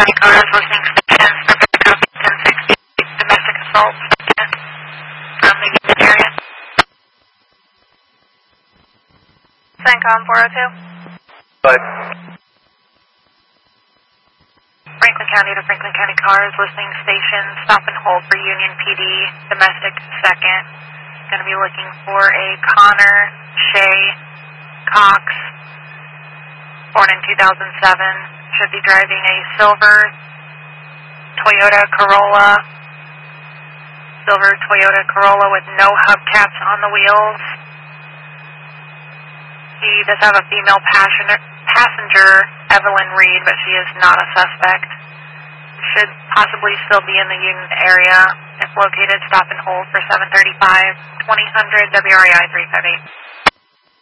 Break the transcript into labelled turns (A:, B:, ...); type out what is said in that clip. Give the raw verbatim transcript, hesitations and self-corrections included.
A: County cars, listening stations, perfect copy, ten sixty, domestic assault, from the unit area. CENTCOM four oh two.
B: But
A: Franklin County to Franklin County cars, listening station, stop and hold for Union P D, domestic second. Going to be looking for a Connor Shea Cox, born in two thousand seven. Should be driving a silver Toyota Corolla, silver Toyota Corolla with no hubcaps on the wheels. He does have a female passenger, passenger, Evelyn Reed, but she is not a suspect. Should possibly still be in the Union area. If located, stop and hold for seven thirty-five, twenty hundred W R E I three five eight.